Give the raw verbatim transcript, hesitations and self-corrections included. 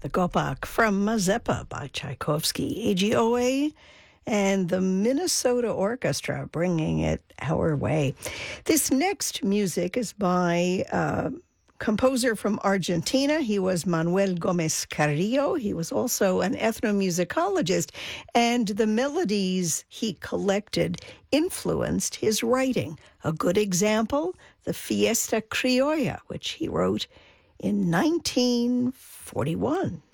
the Gopak from Mazeppa by Tchaikovsky, A G O A, and the Minnesota Orchestra bringing it our way. This next music is by uh, composer from Argentina. He was Manuel Gomez Carrillo. He was also an ethnomusicologist, and the melodies he collected influenced his writing. A good example, the Fiesta Criolla, which he wrote in nineteen forty-one.